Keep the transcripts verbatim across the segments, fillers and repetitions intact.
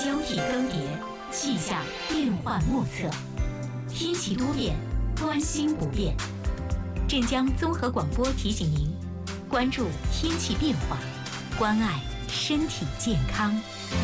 交替更迭，气象变幻莫测。天气多变，关心不变。镇江综合广播提醒您，关注天气变化，关爱身体健康。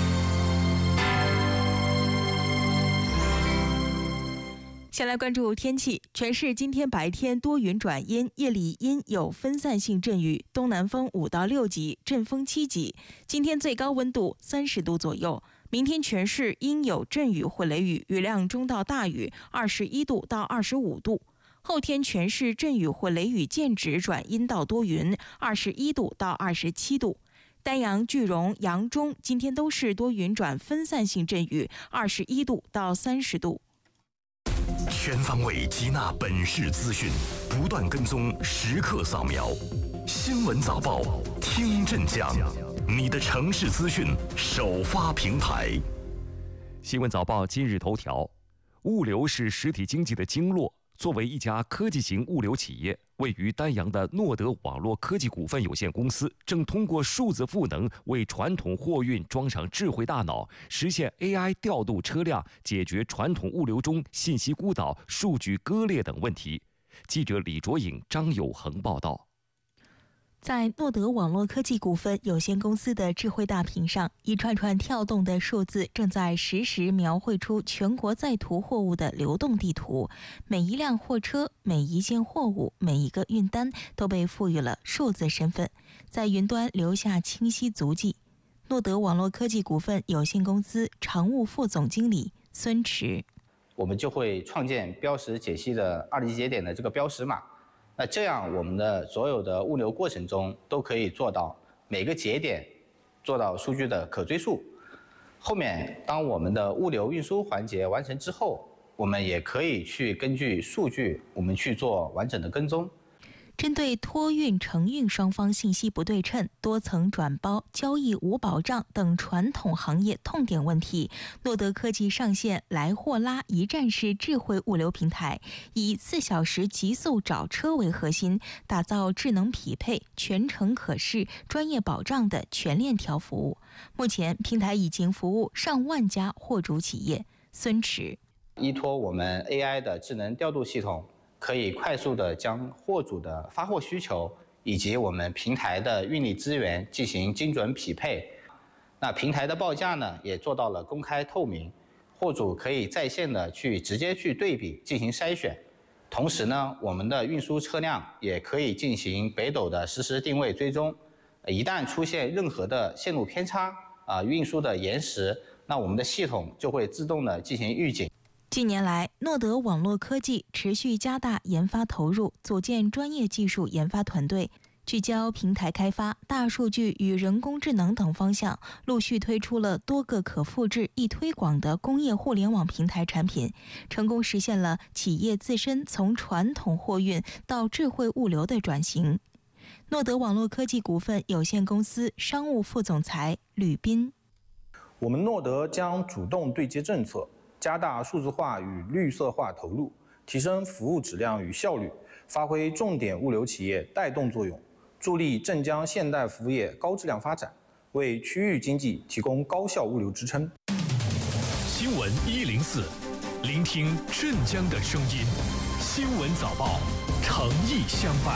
先来关注天气，全市今天白天多云转阴，夜里阴有分散性阵雨，东南风五到六级，阵风七级。今天最高温度三十度左右。明天全市阴有阵雨或雷雨，雨量中到大雨，二十一度到二十五度。后天全市阵雨或雷雨间止转阴到多云，二十一度到二十七度。丹阳、句容、扬中今天都是多云转分散性阵雨，二十一度到三十度。 全方位吸纳本市资讯，不断跟踪，时刻扫描。新闻早报，听镇江，你的城市资讯首发平台。 新闻早报今日头条：物流是实体经济的经络。作为一家科技型物流企业，位于丹阳的诺德网络科技股份有限公司正通过数字赋能，为传统货运装上智慧大脑，实现 A I 调度车辆，解决传统物流中信息孤岛、数据割裂等问题。记者李卓颖、张友恒报道。 在诺德网络科技股份有限公司的智慧大屏上，一串串跳动的数字正在实时描绘出全国在途货物的流动地图。每一辆货车、每一件货物、每一个运单都被赋予了数字身份，在云端留下清晰足迹。诺德网络科技股份有限公司常务副总经理孙驰： 我们就会创建标识解析的二级节点的这个标识码。那这样，我们的所有的物流过程中都可以做到每个节点做到数据的可追溯。后面，当我们的物流运输环节完成之后，我们也可以去根据数据，我们去做完整的跟踪。 针对托运、承运双方信息不对称、多层转包、交易无保障等传统行业痛点问题，诺德科技上线来货拉一站式智慧物流平台，以四小时极速找车为核心，打造智能匹配、全程可视、专业保障的全链条服务。目前，平台已经服务上万家货主企业。孙驰： 依托我们 A I 的智能调度系统，可以快速地将货主的发货需求以及我们平台的运力资源进行精准匹配。那平台的报价呢，也做到了公开透明，货主可以在线的去直接去对比进行筛选。同时呢，我们的运输车辆也可以进行北斗的实时定位追踪。一旦出现任何的线路偏差啊、运输的延时，那我们的系统就会自动的进行预警。 近年来，诺德网络科技持续加大研发投入，组建专业技术研发团队，聚焦平台开发、大数据与人工智能等方向，陆续推出了多个可复制、易推广的工业互联网平台产品，成功实现了企业自身从传统货运到智慧物流的转型。诺德网络科技股份有限公司商务副总裁吕斌： 我们诺德将主动对接政策，加大数字化与绿色化投入，提升服务质量与效率，发挥重点物流企业带动作用，助力镇江现代服务业高质量发展，为区域经济提供高效物流支撑。 新闻一零四，聆听镇江的声音。新闻早报，诚意相伴。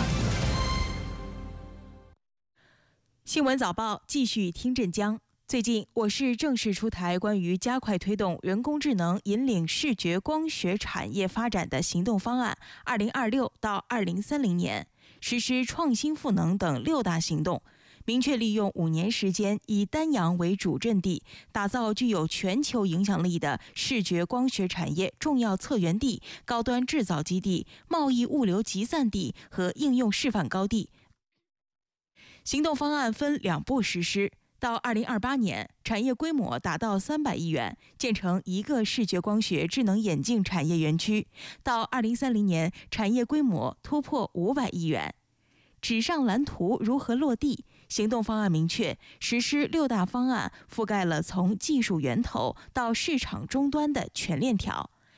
新闻早报继续听镇江。最近，我市正式出台关于加快推动人工智能引领视觉光学产业发展的行动方案，二零二六到二零三零年实施创新赋能等六大行动，明确利用五年时间，以丹阳为主阵地，打造具有全球影响力的视觉光学产业重要策源地、高端制造基地、贸易物流集散地和应用示范高地。行动方案分两步实施。到二零二八年，产业规模达到三百亿元，建成一个视觉光学智能眼镜产业园区；到二零三零年，产业规模突破五百亿元。纸上蓝图如何落地？行动方案明确，实施六大方案，覆盖了从技术源头到市场终端的全链条。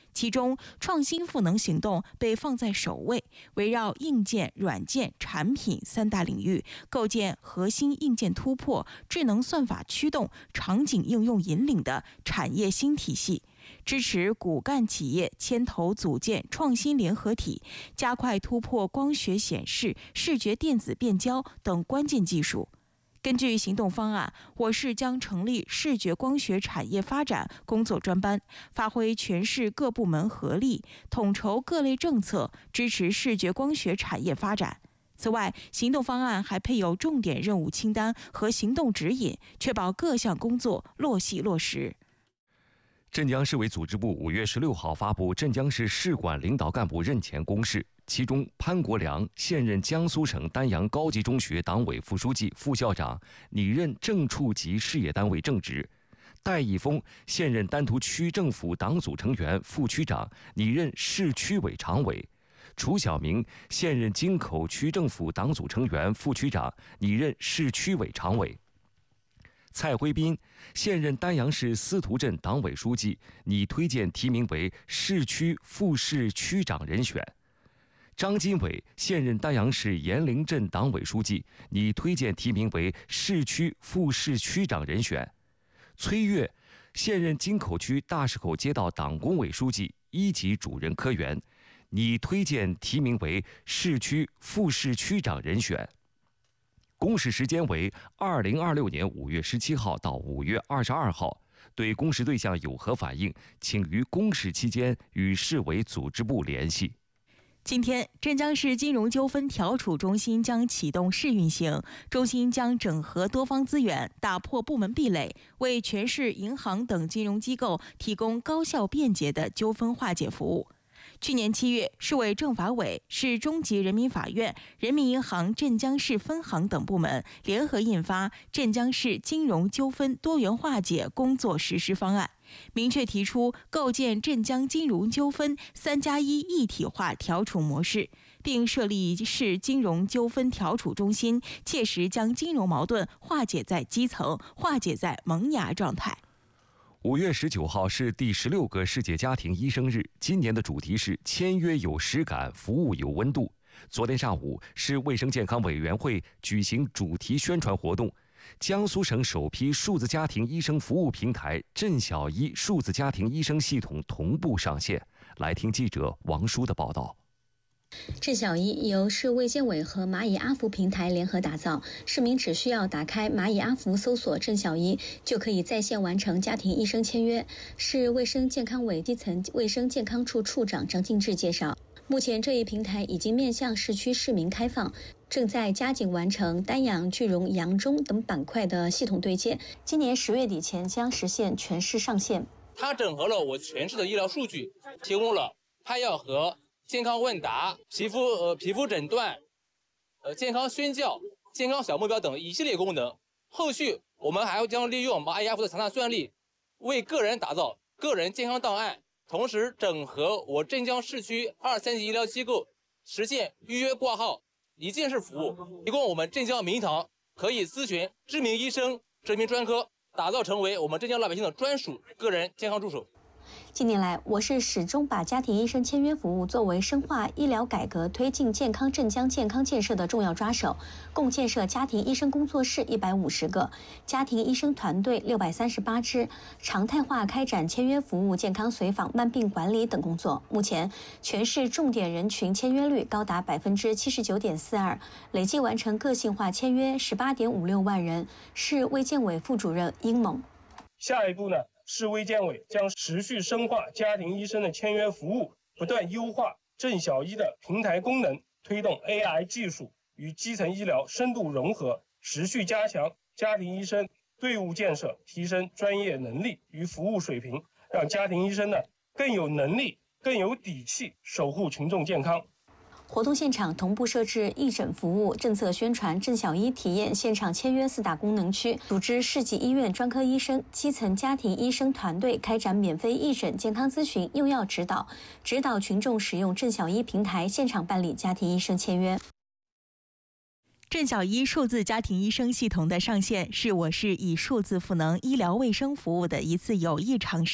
其中，创新赋能行动被放在首位，围绕硬件、软件、产品三大领域，构建核心硬件突破、智能算法驱动、场景应用引领的产业新体系，支持骨干企业牵头组建创新联合体，加快突破光学显示、视觉电子变焦等关键技术。根据行动方案，我市将成立视觉光学产业发展工作专班，发挥全市各部门合力，统筹各类政策，支持视觉光学产业发展。此外，行动方案还配有重点任务清单和行动指引，确保各项工作落细落实。 镇江市委组织部五月十六号发布镇江市市管领导干部任前公示，其中潘国良现任江苏省丹阳高级中学党委副书记、副校长，拟任正处级事业单位正职；戴义峰现任丹徒区政府党组成员、副区长，拟任市区委常委；楚晓明现任京口区政府党组成员、副区长，拟任市区委常委。蔡辉斌现任丹阳市司徒镇党委书记，拟推荐提名为市区副市区长人选；张金伟现任丹阳市延陵镇党委书记，拟推荐提名为市区副市区长人选；崔跃现任京口区大石口街道党工委书记、一级主任科员，拟推荐提名为市区副市区长人选。公示时间为二零二六年五月十七号到五月二十二号。对公示对象有何反映，请于公示期间与市委组织部联系。 今天，镇江市金融纠纷调处中心将启动试运行。中心将整合多方资源，打破部门壁垒，为全市银行等金融机构提供高效便捷的纠纷化解服务。去年七月，市委政法委、市中级人民法院、人民银行镇江市分行等部门联合印发《镇江市金融纠纷多元化解工作实施方案》，明确提出构建镇江金融纠纷三加一一体化调处模式，并设立市金融纠纷调处中心，切实将金融矛盾化解在基层，化解在萌芽状态。 五月十九号是第十六个世界家庭医生日，今年的主题是签约有实感，服务有温度。昨天上午，市卫生健康委员会举行主题宣传活动，江苏省首批数字家庭医生服务平台镇小医数字家庭医生系统同步上线。来听记者王舒的报道。 镇小医由市卫健委和蚂蚁阿福平台联合打造，市民只需要打开蚂蚁阿福搜索镇小医，就可以在线完成家庭医生签约。市卫生健康委基层卫生健康处处长张敬志介绍，目前这一平台已经面向市区市民开放，正在加紧完成丹阳、句容、扬中等板块的系统对接，今年十月底前将实现全市上线。 它整合了我全市的医疗数据，提供了拍药盒、健康问答、皮肤呃皮肤诊断、呃健康宣教、健康小目标等一系列功能。后续我们还将利用蚂蚁阿福的强大算力，为个人打造个人健康档案，同时整合我镇江市区二三级医疗机构，实现预约挂号一站式服务，提供我们镇江名堂可以咨询知名医生、知名专科，打造成为我们镇江老百姓的专属个人健康助手。 近年来，我市始终把家庭医生签约服务作为深化医疗改革、推进健康镇江健康建设的重要抓手，共建设家庭医生工作室一百五十个，家庭医生团队六百三十八支，常态化开展签约服务、健康随访、慢病管理等工作。目前，全市重点人群签约率高达百分之七十九点四二，累计完成个性化签约十八点五六万人。市卫健委副主任殷猛。 下一步呢？市卫健委将持续深化家庭医生的签约服务，不断优化镇小医的平台功能，推动 A I 技术与基层医疗深度融合，持续加强家庭医生队伍建设，提升专业能力与服务水平，让家庭医生呢更有能力、更有底气守护群众健康。 活动现场同步设置义诊服务、政策宣传、镇小医体验、现场签约四大功能区，组织市级医院专科医生、基层家庭医生团队开展免费义诊、健康咨询、用药指导，指导群众使用镇小医平台现场办理家庭医生签约。 镇小医数字家庭医生系统的上线，是我市以数字赋能医疗卫生服务的一次有益尝试。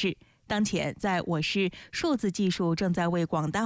当前，在我市数字技术正在为广大